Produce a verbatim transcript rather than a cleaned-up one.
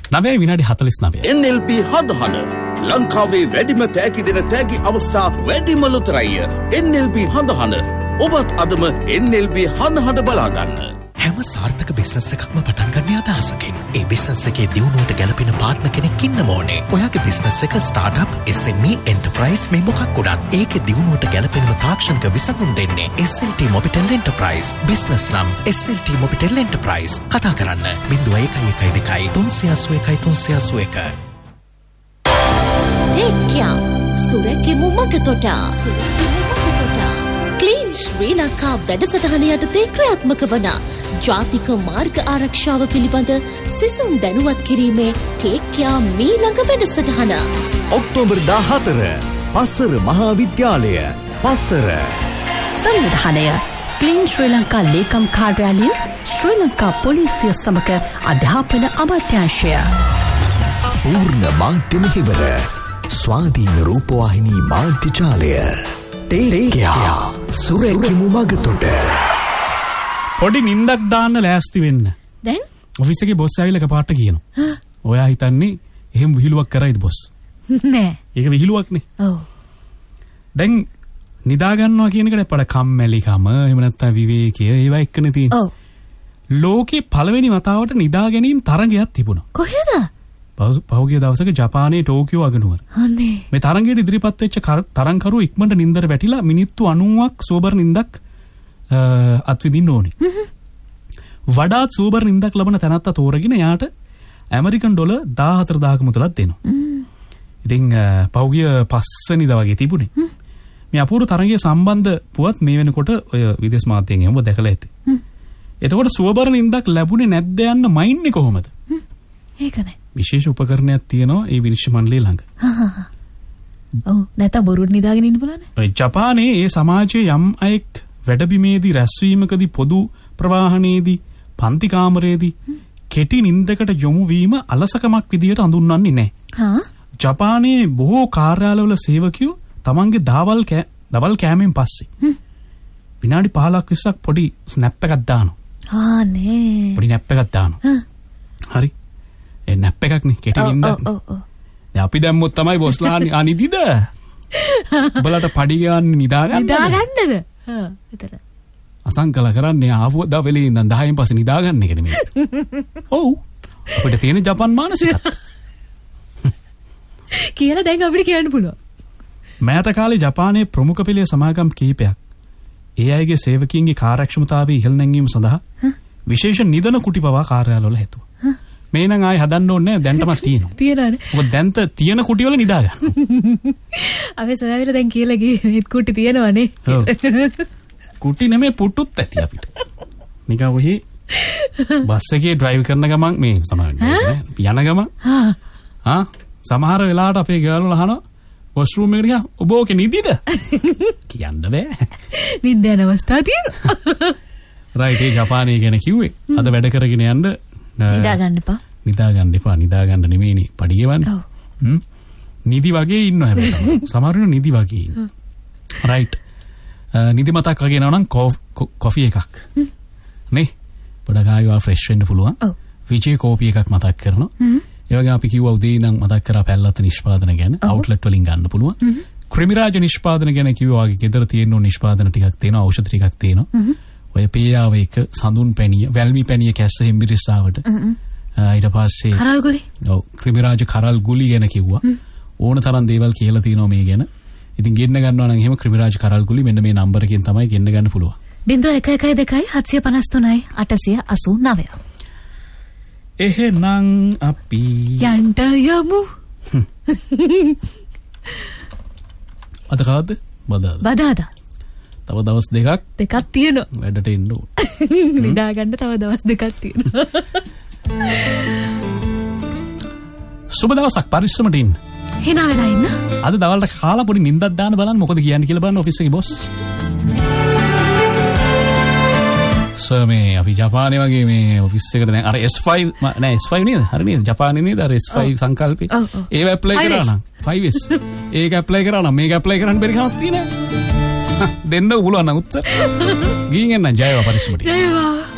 නවය විනාඩි හතළිස් නවය. N L P හදහන ලංකාවේ වැඩිම තෑගි දෙන තෑගි අවස්ථා වැඩිම ලොතරැය. N L P හදහන ඔබත් අදම N L P හදහට බලාගන්න. හැම සාර්ථක බිස්නස් එකක්ම පටන් ගන්න අදහසකින්. ඒ බිස්නස් එකේ දියුණුවට ගැලපෙන පාර්ට්නර් කෙනෙක් ඉන්න ඕනේ. ඔයාගේ බිස්නස් එක startup, S M E, enterprise මේ මොකක් වුණත් ඒකේ දියුණුවට ගැලපෙනම තාක්ෂණික විසඳුම් දෙන්නේ S L T Mobitel Enterprise. Business නම් S L T Mobitel Enterprise. කතා කරන්න zero one one two to तीन आठ एक तीन आठ एक. ටෙක්කියා සුරකිමු මගතොට ක්ලීන් ශ්‍රී ලංකා වැඩසටහන යටතේ ක්‍රියාත්මක වන ජාතික මාර්ග ආරක්ෂාව පිළිබඳ සිසුන් දැනුවත් කිරීමේ ටෙක්කියා මීළඟ වැඩසටහන ඔක්තෝබර් දාහතර පස්සර මහා විද්‍යාලය පස්සර සංවිධානය ක්ලීන් ශ්‍රී ලංකා ලේකම් කාර්යාලය ශ්‍රී ලංකා පොලිසිය සමග අධ්‍යාපන අමාත්‍යාංශය පූර්ණ මාධ්‍ය මෙහෙවර ස්වාධීන රූපවාහිනී මාධ්‍ය ජාලය ටෙක්කියා සුරකිමු මගතොට. පොඩි නින්දක් දාන්න ලෑස්ති වෙන්න. දැන් ඔෆිස් එකේ බොස් ආවිල එකපාරට කියනවා. ඔයා හිතන්නේ එහෙම විහිළුවක් කරයිද බොස්? නෑ. ඒක විහිළුවක්නේ. ඔව්. දැන් නිදා ගන්නවා කියන එකට පඩ කම්මැලිකම එහෙම නැත්නම් විවේකය ඒවා එක්කනේ තියෙන්නේ. ඔව්. ලෝකේ පළවෙනි වතාවට නිදා ගැනීම තරගයක් තිබුණා. කොහෙද? පහුගිය දවසක ජපානයේ ටෝකියෝ අගනුවර. අනේ. මේ තරගයට ඉදිරිපත් වෙච්ච තරංකරු ඉක්මනට නින්දර වැටිලා මිනිත්තු අනූවක් සෝබර් නින්දක් අත්විඳින්න ඕනේ. වඩාත් සෝබර් නින්දක් ලබන තැනත්තා තෝරගෙන යාට ඇමරිකන් ඩොලර් දාහතර දාහක මුදලක් දෙනවා. ඉතින් පහුගිය පස්වෙනිදා වගේ තිබුණේ. මේ අපූර්ව තරගයේ සම්බන්ධ පුවත් මේ වෙනකොට ඔය විදේශ මාධ්‍යයෙන් එහෙම දැකලා ඇති. එතකොට සෝබර් නින්දක් ලැබුණේ නැද්ද යන්න මයින්නේ කොහොමද? ඒකනේ. විශේෂ උපකරණයක් තියෙනවා ඒ විනිශ්චය මණ්ඩලය ළඟ. ඔව් නැත්නම් බොරුවට නිදාගෙන ඉන්න බලන්න. ජපානයේ ඒ සමාජයේ යම් අයෙක් වැඩබිමේදී රැස්වීමකදී පොදු ප්‍රවාහනයේදී පන්ති කාමරයේදී කෙටි නින්දකට යොමු වීම අලසකමක් විදියට හඳුන්වන්නේ නැහැ. හා ජපානයේ බොහෝ කාර්යාලවල සේවකයෝ තමන්ගේ දවල් දවල් කෑමෙන් පස්සේ විනාඩි පහළොක් විස්සක් පොඩි ස්නැප් එකක් දානවා. ආ නේ. පොඩි නැප් එකක් දානවා. හරි. ඒ නැප් එකක් නේ කෙටි නින්දක්. ඔව් ඔව්. දැන් අපි දැම්මොත් තමයි බොස්ලා අනිදිද? උඹලට පඩි ගන්න නිදා ගන්නද? නිදා ගන්නද? හා විතර. අසංකල කරන්නේ ආවෝ දවලේ ඉඳන් දහයෙන් පස්සේ නිදා ගන්න එක නෙමෙයි. ඔව්. අපිට තියෙන ජපාන් මානසිකත්වය. කියලා දැන් අපිට කියන්න පුළුවන්. මෑත කාලේ ජපානයේ ප්‍රමුඛ පෙළේ සමාගම් කීපයක් ඒ අයගේ සේවකීන්ගේ කාර්යක්ෂමතාවය ඉහළ නැංවීම සඳහා විශේෂ නිදන කුටි පවා කාර්යාලවල හැදුවා. මේ නම් ආයි හදන්න ඕනේ නැහැ දැන් තමයි තියෙනවා. තියෙනවනේ. මොකද දැන් තියෙන කුටි වල නිදා ගන්න. අපි සොයාවිල දැන් කියලා ගියේ මේ කුටි තියෙනවනේ. ඔව්. කුටි නෙමෙයි පුටුත් ඇති අපිට. නිකන් ඔහි බස් එකේ ඩ්‍රයිව් කරන ගමන් මේ සමහරවිට යන ගමන් ආ සමහර වෙලාවට අපේ ගර්ල් වල අහනවා වොෂ්රූම් එකට ගියා ඔබ ඕකේ නිදිද? කියන්න බෑ. නිින්ද යන අවස්ථා තියෙනවා. රයිට් ඒ ජපානයේ ගැන කිව්වේ. අද වැඩ කරගෙන යන්න නිදා ගන්න එපා. නිදා ගන්න එපා. නිදා ගන්න නෙමෙයිනේ පඩි ගෙවන්නේ. ඔව්. හ්ම්. නිදි වගේ ඉන්න හැබැයි. සමහර වෙලාවට නිදි වගේ ඉන්න. රයිට්. නිදි මතක් වගේ නෝ නම් කොෆි එකක්. නේ. පොඩ ගායවා ෆ්‍රෙෂ් වෙන්න පුළුවන්. ඔව්. විජේ කෝපි එකක් මතක් කරනවා. ඒ වගේ අපි කිව්වා උදේ ඉඳන් මතක් කරා පැල්ලත් නිෂ්පාදන ගැන අවුට්ලට් වලින් ගන්න පුළුවන්. ක්‍රිමිරාජ නිෂ්පාදන ගැන කිව්වා වගේ ගෙදර තියෙන නිෂ්පාදන ටිකක් තියෙනවා ඖෂධ ටිකක් තියෙනවා. ඔය පේයාව එක සඳුන් පැණිය වැල්මි පැණිය කැස්ස හෙම්බිරිස්සාවට ඊට පස්සේ කරල් ගුලි ඔව් ක්‍රිමිරාජ කරල් ගුලි ගැන කිව්වා. ඕන තරම් දේවල් කියලා තියෙනවා මේ ගැන. ඉතින් ගෙන්න ගන්නවා නම් එහෙම ක්‍රිමිරාජ කරල් ගුලි මෙන්න මේ නම්බර එකෙන් තමයි ගෙන්න ගන්න පුළුවන්. ज़ीरो वन वन टू सात पाँच तीन आठ आठ नौ. එහෙනම් අපි යන්ට යමු. අද කවද්ද? බදාදා. බදාදා. තව දවස් දෙකක් දෙකක් තියෙනවා. වැඩට එන්න ඕන. නිදා ගන්න තව දවස් දෙකක් තියෙනවා. සුබ දවසක් පරිස්සමට ඉන්න. hina වෙලා ඉන්න. අද දවල්ට කාලා පොඩි නිින්දක් දාන්න බලන්න මොකද කියන්නේ කියලා බලන්න ඔෆිස් එකේ බොස්. සර් මේ අපි ජපානයේ වගේ මේ ඔෆිස් එකට දැන් අර S ෆයිව් නෑ S ෆයිව් නේද? හරි නේද? ජපානයේ නේද අර S ෆයිව් සංකල්පේ. ඒව ඇප්ලයි කරා නම් ෆයිව් S. ඒක ඇප්ලයි කරා නම් මේක ඇප්ලයි කරන්න බැරි කමක් තියෙනවා. දෙන්න පුළුවන් නම් උත්තර. ගිහින් එන්න ජයවා පරිස්සමට. ජයවා.